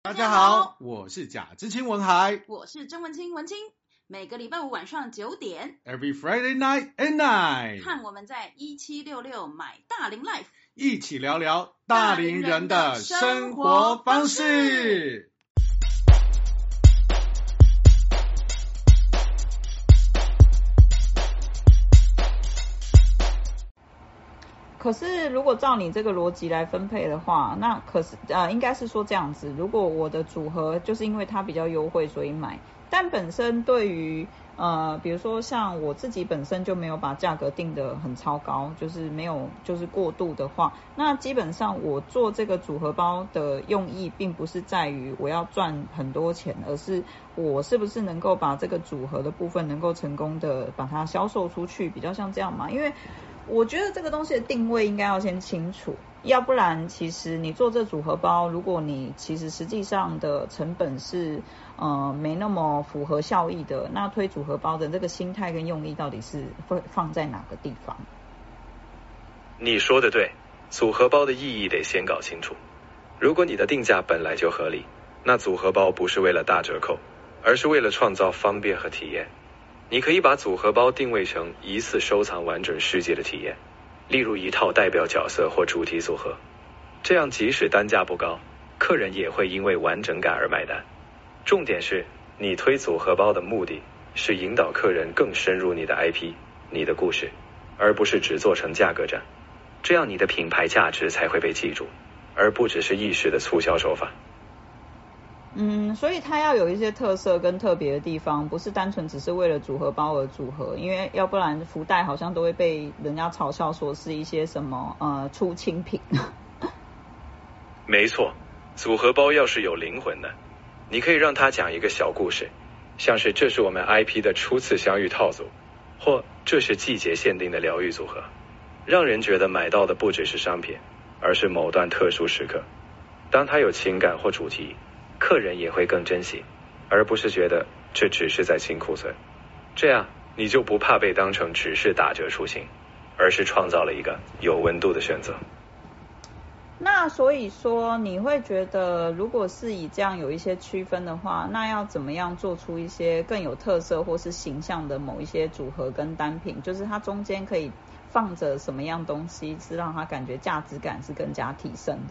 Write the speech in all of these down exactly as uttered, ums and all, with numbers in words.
大家好，我是贾知青文海， 我是曾文清文清。每个礼拜五晚上九点 ，Every Friday night at night， 和我们在一七六六买大龄 Life 一起聊聊大龄人的生活方式。 可是如果照你这个逻辑来分配的话，那可是呃应该是说这样子，如果我的组合就是因为它比较优惠所以买，但本身对于呃比如说像我自己本身就没有把价格定得很超高，就是没有就是过度的话，那基本上我做这个组合包的用意并不是在于我要赚很多钱，而是我是不是能够把这个组合的部分能够成功的把它销售出去，比较像这样嘛。因为我觉得这个东西的定位应该要先清楚，要不然其实你做这组合包，如果你其实实际上的成本是呃没那么符合效益的，那推组合包的这个心态跟用意到底是会放在哪个地方？ 你说的对，组合包的意义得先搞清楚。如果你的定价本来就合理，那组合包不是为了打折扣，而是为了创造方便和体验。你可以把组合包定位成一次收藏完整世界的体验，例如一套代表角色或主题组合，这样即使单价不高，客人也会因为完整感而买单。重点是你推组合包的目的是引导客人更深入你的 I P， 你的故事，而不是只做成价格战，这样你的品牌价值才会被记住，而不只是一时的促销手法。 嗯，所以它要有一些特色跟特别的地方，不是单纯只是为了组合包而组合，因为要不然福袋好像都会被人家嘲笑说是一些什么呃出清品。 没错，组合包要是有灵魂的，你可以让它讲一个小故事，像是这是我们 I P 的初次相遇套组，或这是季节限定的疗愈组合，让人觉得买到的不只是商品，而是某段特殊时刻。当它有情感或主题，客人也会更珍惜，而不是觉得这只是在清库存。这样你就不怕被当成只是打折出行，而是创造了一个有温度的选择。 那所以说你会觉得如果是以这样有一些区分的话，那要怎么样做出一些更有特色或是形象的某一些组合跟单品，就是它中间可以放着什么样东西是让它感觉价值感是更加提升的？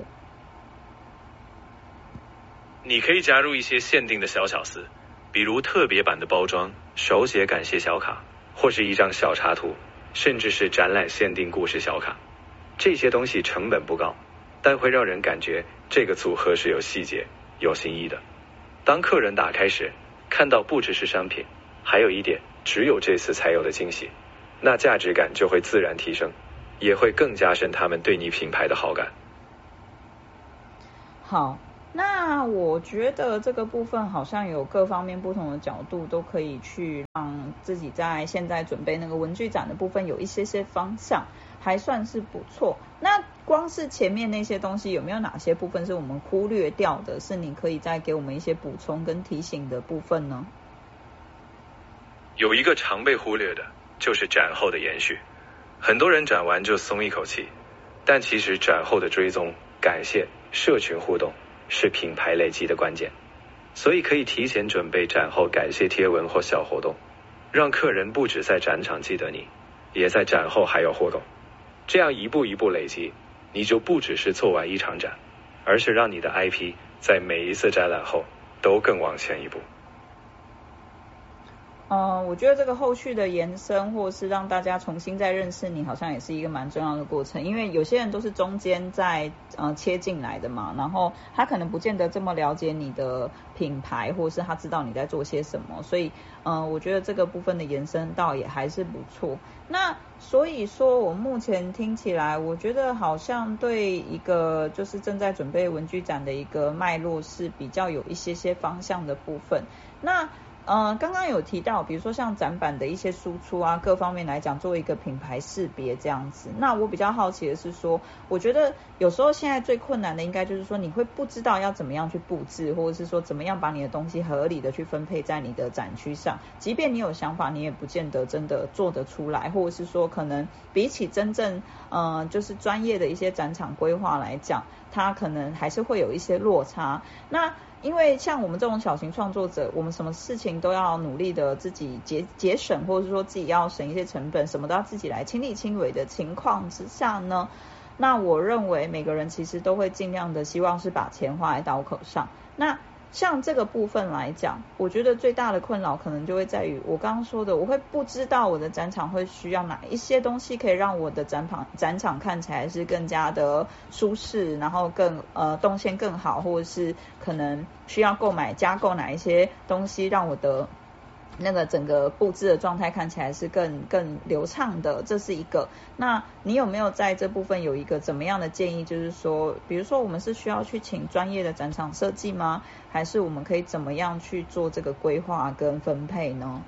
你可以加入一些限定的小巧思，比如特别版的包装、手写感谢小卡，或是一张小插图，甚至是展览限定故事小卡。这些东西成本不高，但会让人感觉这个组合是有细节、有新意的。当客人打开时，看到不只是商品，还有一点只有这次才有的惊喜，那价值感就会自然提升，也会更加深他们对你品牌的好感。 好，那我觉得这个部分好像有各方面不同的角度都可以去让自己在现在准备那个文具展的部分有一些些方向，还算是不错。那光是前面那些东西有没有哪些部分是我们忽略掉的，是你可以再给我们一些补充跟提醒的部分呢？ 有一个常被忽略的就是展后的延续，很多人展完就松一口气，但其实展后的追踪、感谢、社群互动是品牌累积的关键，所以可以提前准备展后感谢贴文或小活动，让客人不只在展场记得你，也在展后还有活动。这样一步一步累积，你就不只是做完一场展，而是让你的 I P 在每一次展览后都更往前一步。 呃，我觉得这个后续的延伸，或是让大家重新再认识你，好像也是一个蛮重要的过程。因为有些人都是中间在呃切进来的嘛，然后他可能不见得这么了解你的品牌，或是他知道你在做些什么，所以呃，我觉得这个部分的延伸倒也还是不错。那所以说我目前听起来，我觉得好像对一个就是正在准备文具展的一个脉络是比较有一些些方向的部分。那呃，刚刚有提到，比如说像展板的一些输出啊，各方面来讲，做一个品牌识别这样子。那我比较好奇的是说，我觉得有时候现在最困难的应该就是说，你会不知道要怎么样去布置，或者是说怎么样把你的东西合理的去分配在你的展区上。即便你有想法，你也不见得真的做得出来，或者是说可能比起真正呃就是专业的一些展场规划来讲，它可能还是会有一些落差。那因为像我们这种小型创作者，我们什么事情都要努力的自己节节省，或者是说自己要省一些成本，什么都要自己来亲力亲为的情况之下呢，那我认为每个人其实都会尽量的希望是把钱花在刀口上。那像这个部分来讲，我觉得最大的困扰可能就会在于我刚刚说的，我会不知道我的展场会需要哪一些东西可以让我的展场展场看起来是更加的舒适，然后更呃动线更好，或者是可能需要购买加购哪一些东西让我的那个整个布置的状态看起来是更更流畅的，这是一个。那你有没有在这部分有一个怎么样的建议，就是说比如说我们是需要去请专业的展场设计吗？还是我们可以怎么样去做这个规划跟分配呢？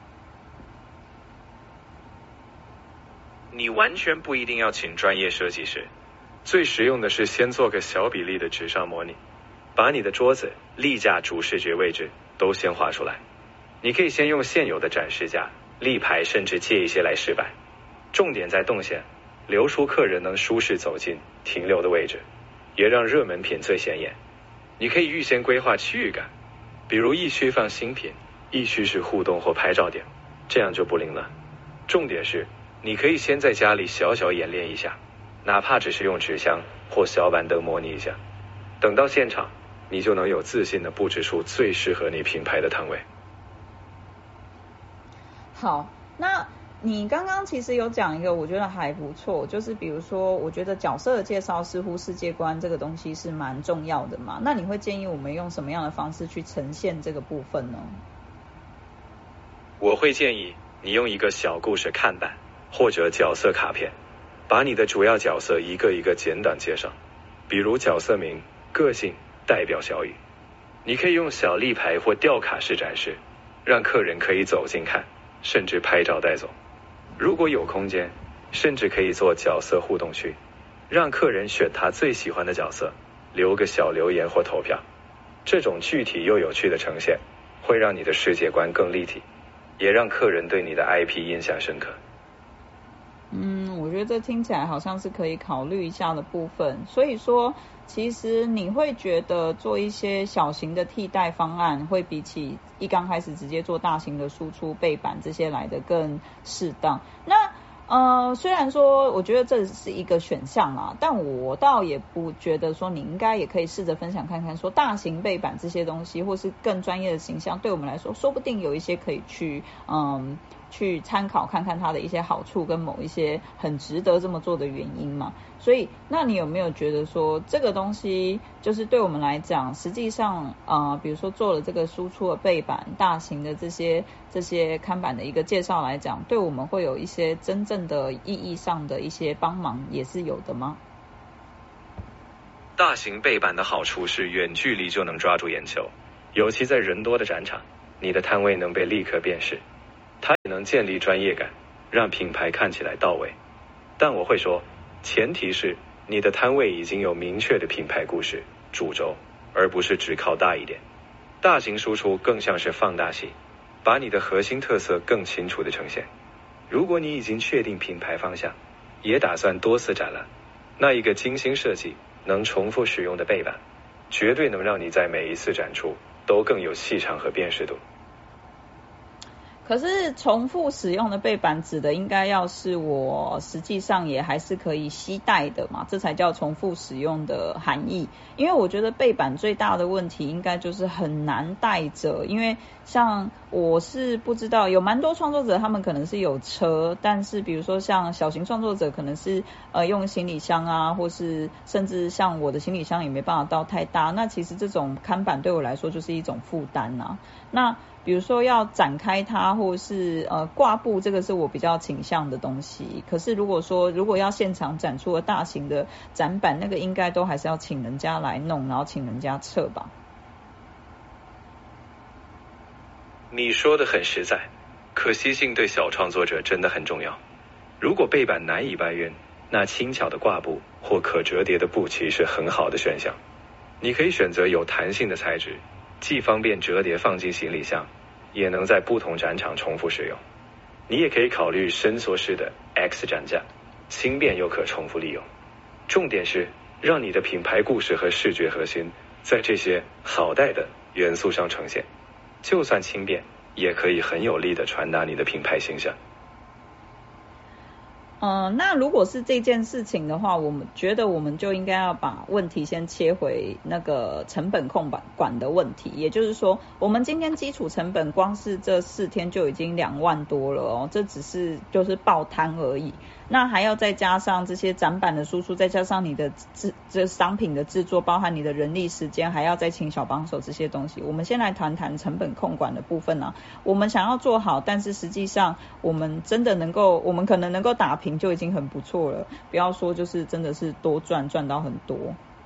你完全不一定要请专业设计师，最实用的是先做个小比例的纸上模拟，把你的桌子、立架、主视觉位置都先画出来。你可以先用现有的展示架、立牌，甚至借一些来试摆。重点在动线，留出客人能舒适走进、停留的位置，也让热门品最显眼。你可以预先规划区域感，比如一区放新品，一区是互动或拍照点，这样就不灵了。重点是，你可以先在家里小小演练一下，哪怕只是用纸箱或小板凳模拟一下，等到现场，你就能有自信地布置出最适合你品牌的摊位。 好，那你刚刚其实有讲一个我觉得还不错，就是比如说我觉得角色的介绍似乎世界观这个东西是蛮重要的嘛，那你会建议我们用什么样的方式去呈现这个部分呢？ 我会建议你用一个小故事看板或者角色卡片，把你的主要角色一个一个简短介绍，比如角色名、个性、代表小语。你可以用小立牌或吊卡式展示，让客人可以走近看，甚至拍照带走。如果有空间，甚至可以做角色互动区，让客人选他最喜欢的角色，留个小留言或投票。这种具体又有趣的呈现，会让你的世界观更立体，也让客人对你的 I P 印象深刻。 嗯，我觉得这听起来好像是可以考虑一下的部分。所以说，其实你会觉得做一些小型的替代方案，会比起一刚开始直接做大型的输出背板这些来的更适当。那呃，虽然说我觉得这是一个选项啦，但我倒也不觉得说你应该也可以试着分享看看，说大型背板这些东西，或是更专业的形象，对我们来说，说不定有一些可以去嗯。去参考看看它的一些好处跟某一些很值得这么做的原因嘛。所以那你有没有觉得说这个东西就是对我们来讲，实际上呃比如说做了这个输出的背板、大型的这些这些看板的一个介绍来讲，对我们会有一些真正的意义上的一些帮忙也是有的吗？ 大型背板的好处是远距离就能抓住眼球，尤其在人多的展场，你的摊位能被立刻辨识，它也能建立专业感，让品牌看起来到位。但我会说，前提是你的摊位已经有明确的品牌故事主轴，而不是只靠大一点。大型输出更像是放大器，把你的核心特色更清楚地呈现。如果你已经确定品牌方向，也打算多次展览，那一个精心设计能重复使用的背板，绝对能让你在每一次展出都更有气场和辨识度。 可是重复使用的背板指的应该要是我实际上也还是可以携带的嘛，这才叫重复使用的含义。因为我觉得背板最大的问题应该就是很难带着，因为像我是不知道，有蛮多创作者他们可能是有车，但是比如说像小型创作者可能是呃用行李箱啊，或是甚至像我的行李箱也没办法到太大，那其实这种看板对我来说就是一种负担啊。那比如说要展开它，或是呃挂布，这个是我比较倾向的东西。可是如果说如果要现场展出的大型的展板，那个应该都还是要请人家来弄，然后请人家撤吧。 你说的很实在，可惜性对小创作者真的很重要。如果背板难以搬运，那轻巧的挂布或可折叠的布旗是很好的选项。你可以选择有弹性的材质，既方便折叠放进行李箱，也能在不同展场重复使用。你也可以考虑伸缩式的 X 展架，轻便又可重复利用。重点是让你的品牌故事和视觉核心在这些好带的元素上呈现，就算轻便，也可以很有力地传达你的品牌形象。 嗯，那如果是这件事情的话，我们觉得我们就应该要把问题先切回那个成本控管的问题，也就是说，我们今天基础成本光是这四天就已经两万多了哦，这只是就是报摊而已。那还要再加上这些展板的输出，再加上你的制这商品的制作，包含你的人力时间，还要再请小帮手这些东西。我们先来谈谈成本控管的部分啊。我们想要做好，但是实际上我们真的能够，我们可能能够打平就已经很不错了。不要说就是真的是多赚赚到很多。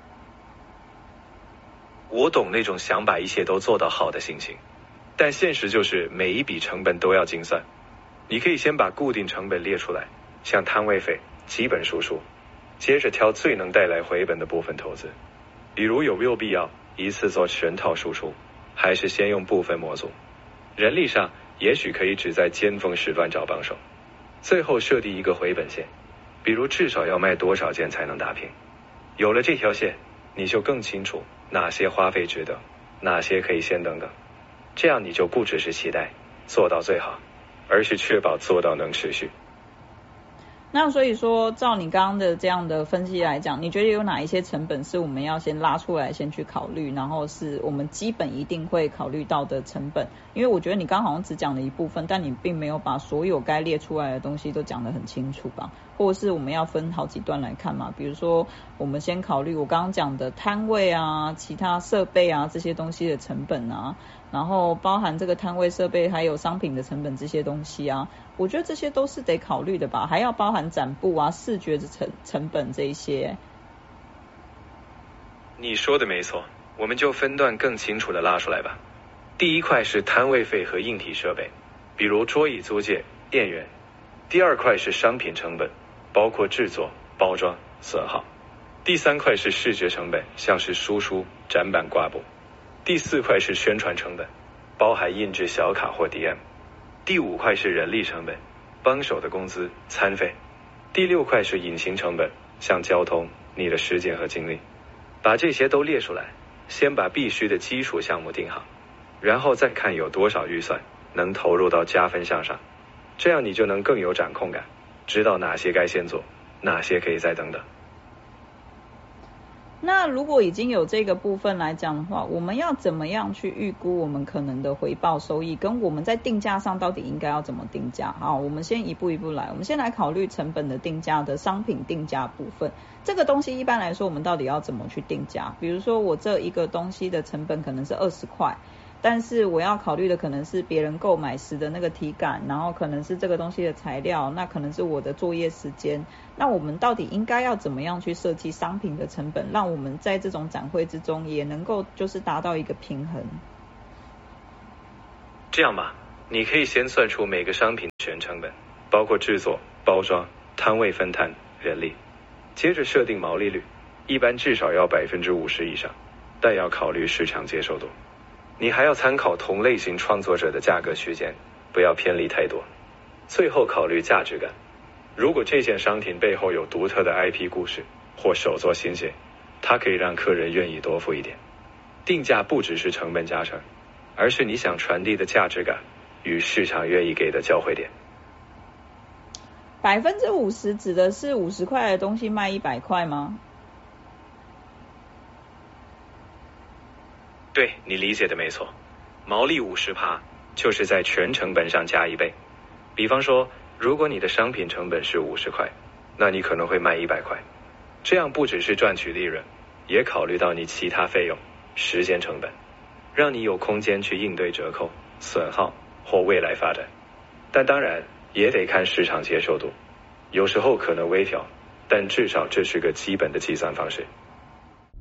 我懂那种想把一切都做到好的心情，但现实就是每一笔成本都要精算。你可以先把固定成本列出来，像摊位费、基本输出，接着挑最能带来回本的部分投资。比如有没有必要一次做全套输出，还是先用部分模组？人力上也许可以只在尖峰时段找帮手。最后设定一个回本线，比如至少要卖多少件才能打平。有了这条线，你就更清楚哪些花费值得，哪些可以先等等。这样你就不只是期待做到最好，而是确保做到能持续。 那所以说，照你刚刚的这样的分析来讲，你觉得有哪一些成本是我们要先拉出来先去考虑，然后是我们基本一定会考虑到的成本？因为我觉得你刚刚好像只讲了一部分，但你并没有把所有该列出来的东西都讲得很清楚吧？或者是我们要分好几段来看嘛？比如说，我们先考虑我刚刚讲的摊位啊、其他设备啊这些东西的成本啊，然后包含这个摊位设备还有商品的成本这些东西啊，我觉得这些都是得考虑的吧，还要包含展布啊、视觉的成成本这一些。 你说的没错，我们就分段更清楚的拉出来吧。第一块是摊位费和硬体设备，比如桌椅租借、店员。第二块是商品成本，包括制作、包装、损耗。第三块是视觉成本，像是输出、展板、挂布。第四块是宣传成本，包含印制小卡或 D M。第五块是人力成本，帮手的工资、餐费。第六块是隐形成本，像交通、你的时间和精力。把这些都列出来，先把必须的基础项目定好，然后再看有多少预算能投入到加分项上，这样你就能更有掌控感，知道哪些该先做，哪些可以再等等。 那如果已经有这个部分来讲的话，我们要怎么样去预估我们可能的回报收益，跟我们在定价上到底应该要怎么定价？好，我们先一步一步来，我们先来考虑成本的定价的商品定价部分。这个东西一般来说我们到底要怎么去定价？比如说我这一个东西的成本可能是二十块，但是我要考虑的可能是别人购买时的那个体感，然后可能是这个东西的材料，那可能是我的作业时间。那我们到底应该要怎么样去设计商品的成本，让我们在这种展会之中也能够就是达到一个平衡？ 这样吧，你可以先算出每个商品全成本，包括制作、包装、摊位分摊、人力，接着设定毛利率，一般至少要百分之五十以上，但要考虑市场接受度。你还要参考同类型创作者的价格区间，不要偏离太多。最后考虑价值感，如果这件商品背后有独特的 I P 故事或手作心血，它可以让客人愿意多付一点。定价不只是成本加成，而是你想传递的价值感与市场愿意给的交汇点。 百分之五十指的是五十块的东西卖一百块吗？ 对，你理解的没错，毛利 百分之五十 就是在全成本上加一倍。比方说，如果你的商品成本是五十块，那你可能会卖一百块。这样不只是赚取利润，也考虑到你其他费用、时间成本，让你有空间去应对折扣、损耗或未来发展。但当然也得看市场接受度，有时候可能微调，但至少这是个基本的计算方式。